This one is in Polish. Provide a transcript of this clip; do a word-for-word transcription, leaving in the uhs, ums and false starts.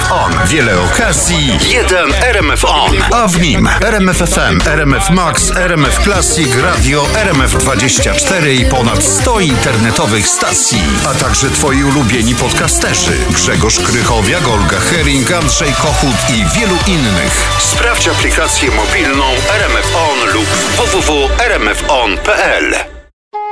On. Wiele okazji, jeden R M F On. A w nim R M F F M, R M F Max, R M F Classic, Radio R M F dwadzieścia cztery i ponad sto internetowych stacji. A także twoi ulubieni podcasterzy. Grzegorz Krychowiak, Olga Hering, Andrzej Kochut i wielu innych. Sprawdź aplikację mobilną R M F On lub w w w kropka r m f on kropka p l.